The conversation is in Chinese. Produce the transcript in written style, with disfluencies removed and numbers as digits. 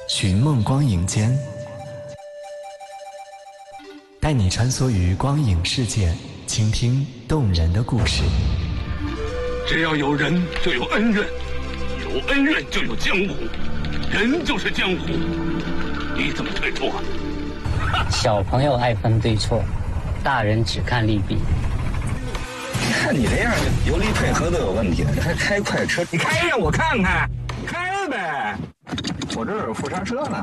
寻梦光影间，带你穿梭于光影世界，倾听动人的故事。 只要有人就有恩怨，有恩怨就有江湖，人就是江湖，你怎么退出啊？ 小朋友爱分对错，大人只看利弊。 看你这样，油离配合都有问题了，你还开快车？你开让我看看，你开呗，我这儿有副刹车呢。